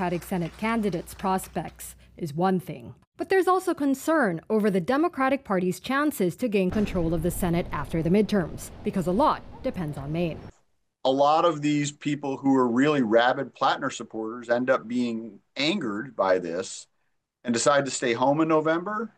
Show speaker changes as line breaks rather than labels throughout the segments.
Democratic Senate candidate's prospects is one thing. But there's also concern over the Democratic Party's chances to gain control of the Senate after the midterms, because a lot depends on Maine.
A lot of these people who are really rabid Plattner supporters end up being angered by this and decide to stay home in November.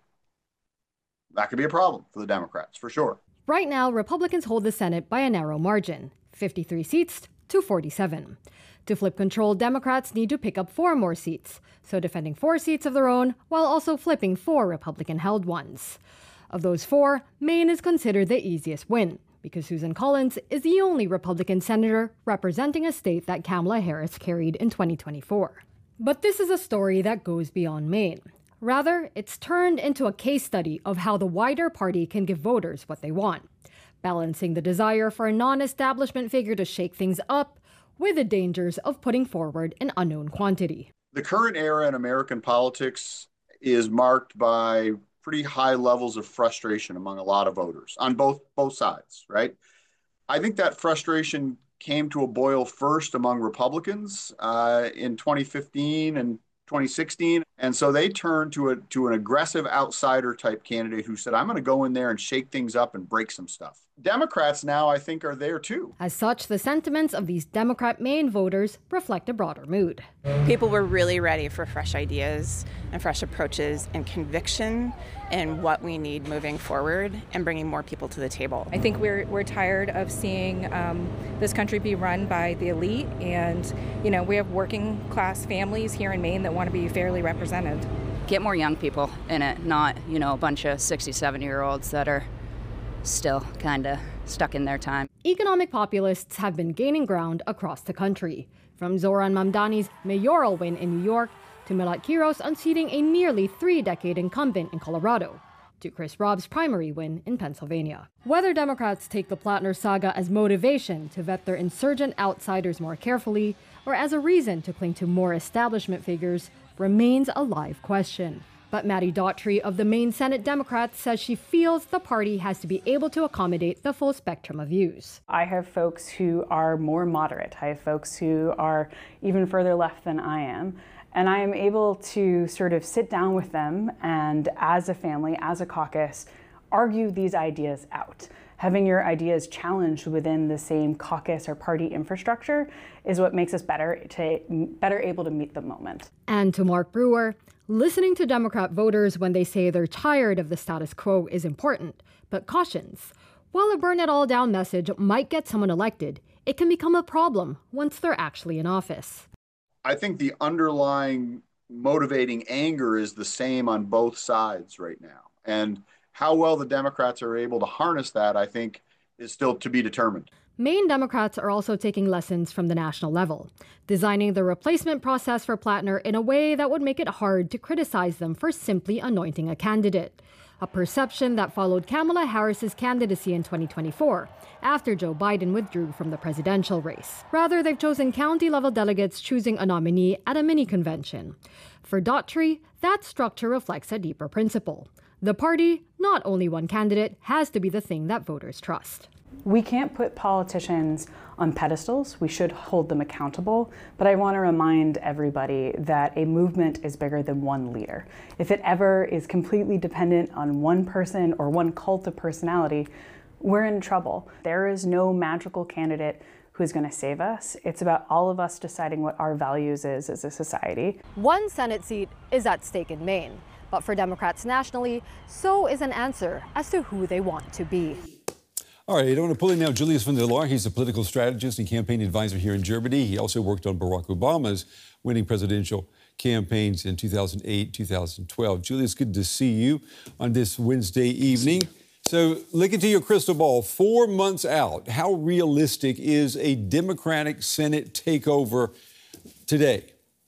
That could be a problem for the Democrats, for sure.
Right now, Republicans hold the Senate by a narrow margin, 53 seats to 47. To flip control, Democrats need to pick up 4 more seats, so defending 4 seats of their own while also flipping 4 Republican-held ones. Of those 4, Maine is considered the easiest win, because Susan Collins is the only Republican senator representing a state that Kamala Harris carried in 2024. But this is a story that goes beyond Maine. Rather, it's turned into a case study of how the wider party can give voters what they want, balancing the desire for a non-establishment figure to shake things up with the dangers of putting forward an unknown quantity.
The current era in American politics is marked by pretty high levels of frustration among a lot of voters on both sides, right? I think that frustration came to a boil first among Republicans in 2015 and 2016. And so they turned to an aggressive outsider type candidate who said, I'm going to go in there and shake things up and break some stuff. Democrats now, I think, are there too.
As such, the sentiments of these Democrat Maine voters reflect a broader mood.
People were really ready for fresh ideas and fresh approaches and conviction in what we need moving forward and bringing more people to the table.
I think we're tired of seeing this country be run by the elite, and we have working class families here in Maine that want to be fairly represented.
Get more young people in it, not a bunch of 60, 70-year-olds that are still kind of stuck in their time.
Economic populists have been gaining ground across the country, from Zoran Mamdani's mayoral win in New York to Milat Kiros unseating a nearly 3-decade incumbent in Colorado, to Chris Rob's primary win in Pennsylvania. Whether Democrats take the Plattner saga as motivation to vet their insurgent outsiders more carefully or as a reason to cling to more establishment figures remains a live question. But Maddie Daughtry of the Maine Senate Democrats says she feels the party has to be able to accommodate the full spectrum of views.
I have folks who are more moderate. I have folks who are even further left than I am. And I am able to sort of sit down with them and, as a family, as a caucus, argue these ideas out. Having your ideas challenged within the same caucus or party infrastructure is what makes us better able to meet the moment.
And to Mark Brewer, listening to Democrat voters when they say they're tired of the status quo is important, but cautions. While a burn it all down message might get someone elected, it can become a problem once they're actually in office.
I think the underlying motivating anger is the same on both sides right now. And how well the Democrats are able to harness that, I think, is still to be determined.
Maine Democrats are also taking lessons from the national level, designing the replacement process for Plattner in a way that would make it hard to criticize them for simply anointing a candidate, a perception that followed Kamala Harris's candidacy in 2024, after Joe Biden withdrew from the presidential race. Rather, they've chosen county-level delegates choosing a nominee at a mini-convention. For Daughtry, that structure reflects a deeper principle. The party, not only one candidate, has to be the thing that voters trust.
We can't put politicians on pedestals. We should hold them accountable. But I want to remind everybody that a movement is bigger than one leader. If it ever is completely dependent on one person or one cult of personality, we're in trouble. There is no magical candidate who's going to save us. It's about all of us deciding what our values is as a society.
One Senate seat is at stake in Maine. But for Democrats nationally, so is an answer as to who they want to be.
All right, I want to pull in now Julius van der Laar. He's a political strategist and campaign advisor here in Germany. He also worked on Barack Obama's winning presidential campaigns in 2008, 2012. Julius, good to see you on this Wednesday evening. So, look into your crystal ball. 4 months out, how realistic is a Democratic Senate takeover today?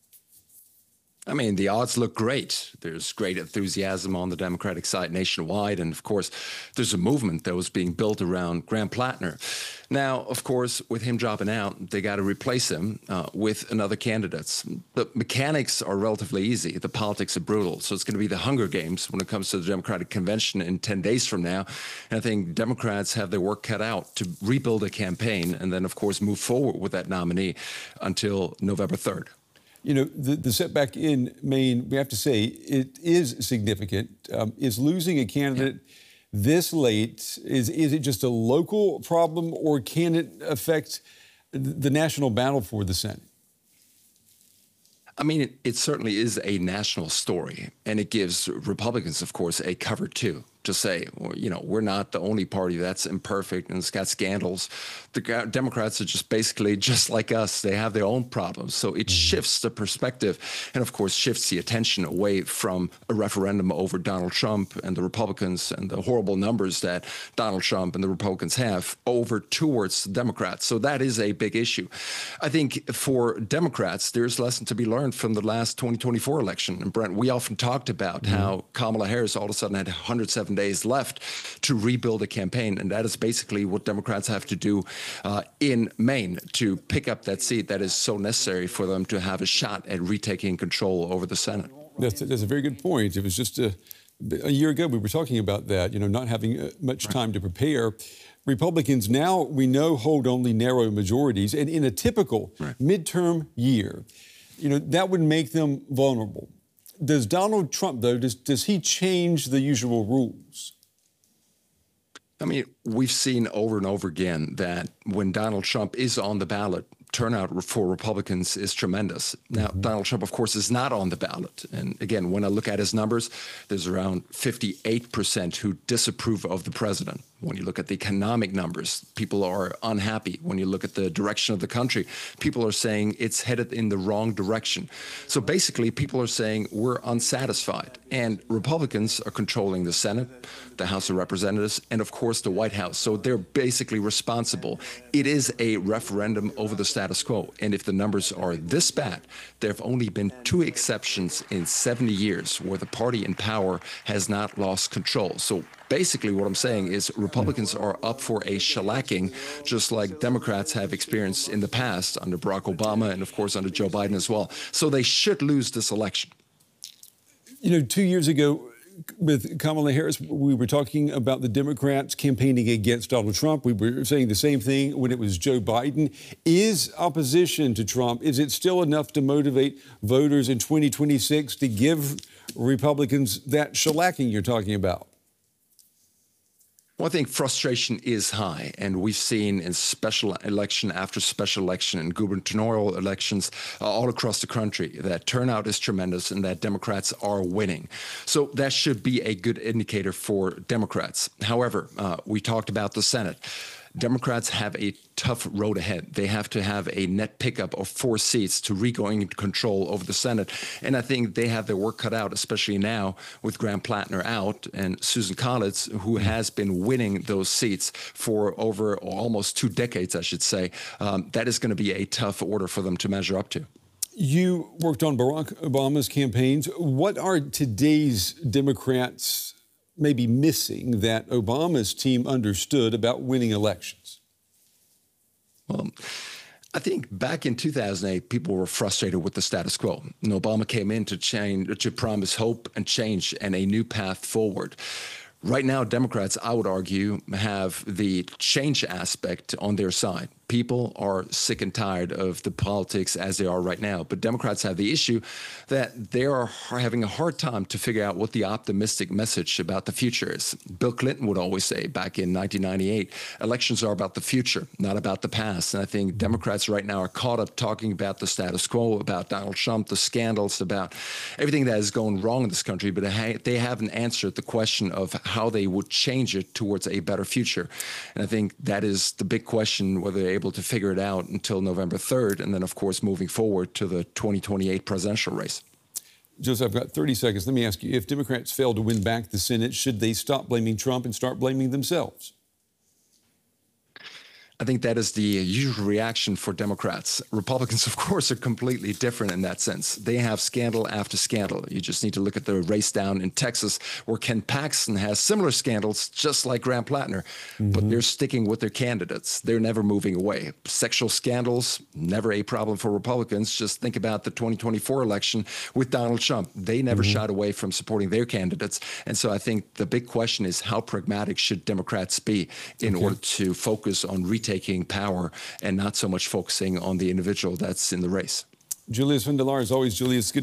I mean, the odds look great. There's great enthusiasm on the Democratic side nationwide. And of course, there's a movement that was being built around Graham Plattner. Now, of course, with him dropping out, they got to replace him with another candidate. The mechanics are relatively easy. The politics are brutal. So it's going to be the Hunger Games when it comes to the Democratic Convention in 10 days from now. And I think Democrats have their work cut out to rebuild a campaign and then, of course, move forward with that nominee until November 3rd.
You know, the setback in Maine, we have to say, it is significant. Is losing a candidate this late, is it just a local problem, or can it affect the national battle for the Senate?
I mean, it certainly is a national story, and it gives Republicans, of course, a cover too, to say, well, you know, we're not the only party that's imperfect and it's got scandals. The Democrats are just basically just like us. They have their own problems. So it shifts the perspective and, of course, shifts the attention away from a referendum over Donald Trump and the Republicans and the horrible numbers that Donald Trump and the Republicans have over towards the Democrats. So that is a big issue. I think for Democrats, there's a lesson to be learned from the last 2024 election. And Brent, we often talked about how Kamala Harris all of a sudden had 107 days left to rebuild a campaign. And that is basically what Democrats have to do in Maine to pick up that seat that is so necessary for them to have a shot at retaking control over the Senate.
That's a very good point. It was just a year ago we were talking about that, you know, not having much time to prepare. Republicans now, we know, hold only narrow majorities. And in a typical midterm year, you know, that would make them vulnerable. Does Donald Trump, though, does he change the usual rules?
I mean, we've seen over and over again that when Donald Trump is on the ballot, turnout for Republicans is tremendous. Now, Donald Trump, of course, is not on the ballot. And again, when I look at his numbers, there's around 58% who disapprove of the president. When you look at the economic numbers, people are unhappy. When you look at the direction of the country, people are saying it's headed in the wrong direction. So basically, people are saying we're unsatisfied. And Republicans are controlling the Senate, the House of Representatives, and of course, the White House. So they're basically responsible. It is a referendum over the status quo. And if the numbers are this bad, there have only been 2 exceptions in 70 years where the party in power has not lost control. So basically what I'm saying is Republicans are up for a shellacking, just like Democrats have experienced in the past under Barack Obama and, of course, under Joe Biden as well. So they should lose this election.
You know, 2 years ago, with Kamala Harris, we were talking about the Democrats campaigning against Donald Trump. We were saying the same thing when it was Joe Biden. Is opposition to Trump, is it still enough to motivate voters in 2026 to give Republicans that shellacking you're talking about?
Well, I think frustration is high, and we've seen in special election after special election and gubernatorial elections all across the country that turnout is tremendous and that Democrats are winning. So that should be a good indicator for Democrats. However, we talked about the Senate. Democrats have a tough road ahead. They have to have a net pickup of 4 seats to regain control over the Senate. And I think they have their work cut out, especially now with Graham Plattner out and Susan Collins, who has been winning those seats for over almost 2 decades, I should say. That is going to be a tough order for them to measure up to.
You worked on Barack Obama's campaigns. What are today's Democrats maybe missing that Obama's team understood about winning elections?
Well, I think back in 2008, people were frustrated with the status quo. And Obama came in to promise hope and change and a new path forward. Right now, Democrats, I would argue, have the change aspect on their side. People are sick and tired of the politics as they are right now. But Democrats have the issue that they are having a hard time to figure out what the optimistic message about the future is. Bill Clinton would always say back in 1998, elections are about the future, not about the past. And I think Democrats right now are caught up talking about the status quo, about Donald Trump, the scandals, about everything that is going wrong in this country. But they haven't answered the question of how they would change it towards a better future. And I think that is the big question, whether they're able to figure it out until November 3rd, and then, of course, moving forward to the 2028 presidential race.
Joseph, I've got 30 seconds. Let me ask you, if Democrats fail to win back the Senate, should they stop blaming Trump and start blaming themselves?
I think that is the usual reaction for Democrats. Republicans, of course, are completely different in that sense. They have scandal after scandal. You just need to look at the race down in Texas where Ken Paxton has similar scandals, just like Graham Plattner, but they're sticking with their candidates. They're never moving away. Sexual scandals, never a problem for Republicans. Just think about the 2024 election with Donald Trump. They never shied away from supporting their candidates. And so I think the big question is how pragmatic should Democrats be in order to focus on taking power and not so much focusing on the individual that's in the race.
Julius Fundlar, as always, Julius, good